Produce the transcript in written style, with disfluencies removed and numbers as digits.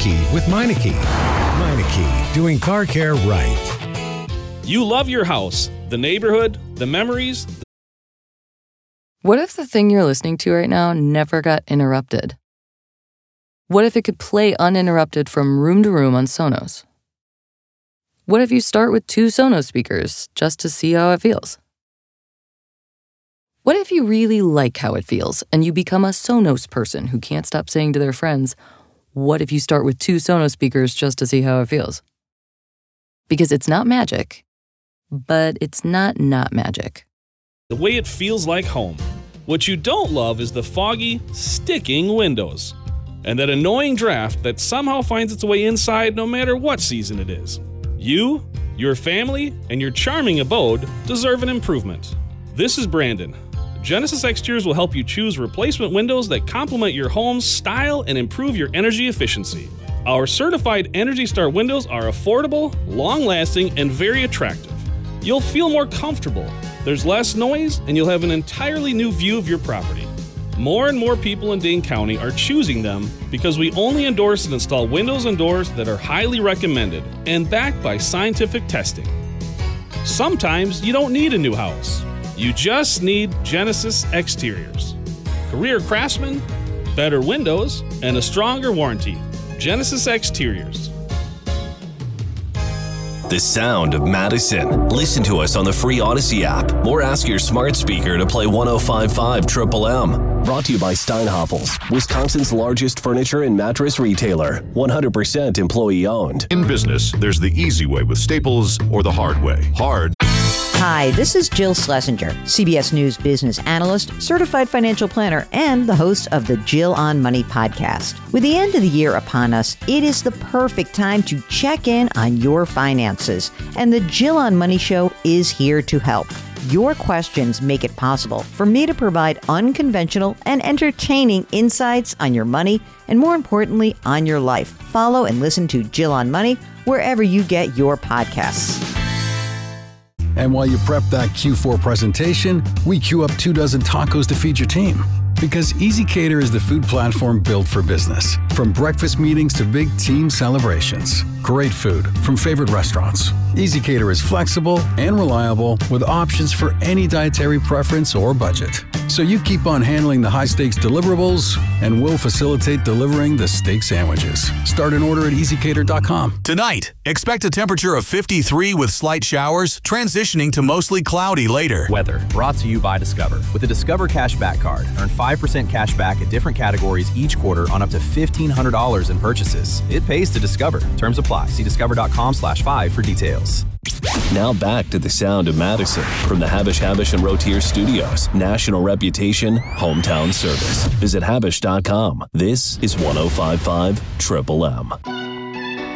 Meineke with Meineke. Meineke, doing car care right. You love your house, the neighborhood, the memories. What if the thing you're listening to right now never got interrupted? What if it could play uninterrupted from room to room on Sonos? What if you start with 2 Sonos speakers just to see how it feels? What if you really like how it feels and you become a Sonos person who can't stop saying to their friends, what if you start with 2 Sonos speakers just to see how it feels? Because it's not magic, but it's not magic. The way it feels like home. What you don't love is the foggy, sticking windows. And that annoying draft that somehow finds its way inside no matter what season it is. You, your family, and your charming abode deserve an improvement. This is Brandon. Genesis Exteriors will help you choose replacement windows that complement your home's style and improve your energy efficiency. Our certified Energy Star windows are affordable, long-lasting, and very attractive. You'll feel more comfortable. There's less noise, and you'll have an entirely new view of your property. More and more people in Dane County are choosing them because we only endorse and install windows and doors that are highly recommended and backed by scientific testing. Sometimes you don't need a new house. You just need Genesis Exteriors. Career craftsmen, better windows, and a stronger warranty. Genesis Exteriors. The sound of Madison. Listen to us on the free Odyssey app or ask your smart speaker to play 105.5 Triple M. Brought to you by Steinhoffels, Wisconsin's largest furniture and mattress retailer. 100% employee owned. In business, there's the easy way with Staples or the hard way. Hard. Hi, this is Jill Schlesinger, CBS News business analyst, certified financial planner, and the host of the Jill on Money podcast. With the end of the year upon us, it is the perfect time to check in on your finances. And the Jill on Money show is here to help. Your questions make it possible for me to provide unconventional and entertaining insights on your money and, more importantly, on your life. Follow and listen to Jill on Money wherever you get your podcasts. And while you prep that Q4 presentation, we queue up 24 tacos to feed your team. Because EasyCater is the food platform built for business. From breakfast meetings to big team celebrations. Great food from favorite restaurants. EasyCater is flexible and reliable with options for any dietary preference or budget. So you keep on handling the high-stakes deliverables, and we'll facilitate delivering the steak sandwiches. Start an order at EasyCater.com. Tonight, expect a temperature of 53 with slight showers, transitioning to mostly cloudy later. Weather, brought to you by Discover. With the Discover Cashback Card, earn 5% cash back at different categories each quarter on up to $1,500 in purchases. It pays to Discover. Terms apply. See discover.com/5 for details. Now back to the sound of Madison from the Habish and Rotier Studios. National reputation, hometown service. Visit Habish.com. This is 105.5 Triple M.